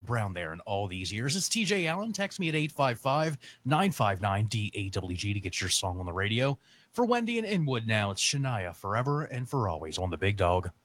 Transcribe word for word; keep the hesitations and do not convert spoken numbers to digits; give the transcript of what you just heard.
Brown there in all these years. It's T J Allen. Text me at eight five five, nine five nine, D A W G to get your song on the radio. For Wendy and Inwood now, it's Shania Forever and For Always on the Big Dog.